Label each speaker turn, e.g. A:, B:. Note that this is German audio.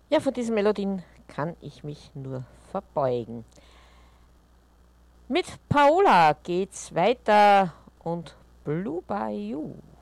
A: Ja, von diesen Melodien kann ich mich nur verbeugen. Mit Paola geht's weiter und Blue Bayou.